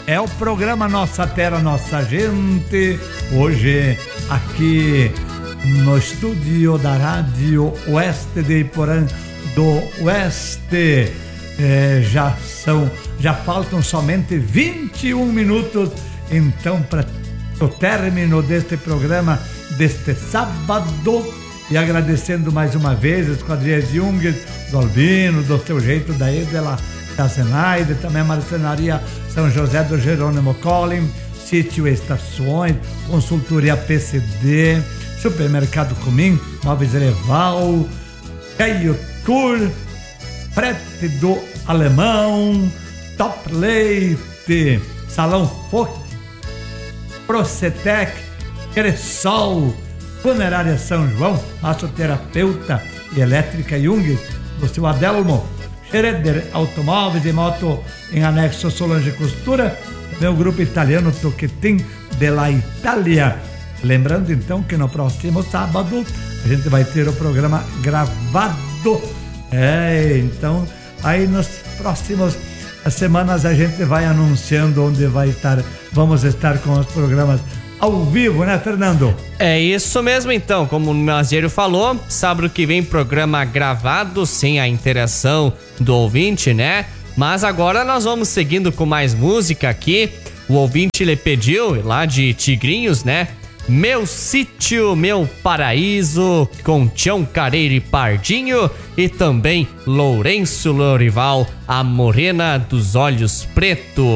É o programa Nossa Terra, Nossa Gente. Hoje aqui no estúdio da Rádio Oeste de Iporã do Oeste. Já faltam somente 21 minutos então para o término deste programa deste sábado, e agradecendo mais uma vez as quadrilhas Jung, do Albino, do Seu Jeito, da Edela, da Zenaide, também a Marcenaria São José do Jerônimo Collin, Sítio Estações, Consultoria PCD, Supermercado Comim, Móveis Ereval, Caio Tour, Frete do Alemão, Top Leite, Salão Foc, Procetec, Cressol, Funerária São João, massoterapeuta e elétrica Jung, do seu Adelmo, Schroeder Automóveis e Moto em anexo Solange Costura, meu grupo italiano Toquetim de la Itália. Lembrando então que no próximo sábado a gente vai ter o programa gravado. Então aí nos próximos semanas a gente vai anunciando onde vamos estar com os programas ao vivo, né, Fernando? É isso mesmo, então, como o Mazieiro falou, sábado que vem programa gravado, sem a interação do ouvinte, né? Mas agora nós vamos seguindo com mais música aqui. O ouvinte lhe pediu, lá de Tigrinhos, né? Meu Sítio, Meu Paraíso, com Tião Careiro e Pardinho, e também Lourenço Lorival, A Morena dos Olhos Preto.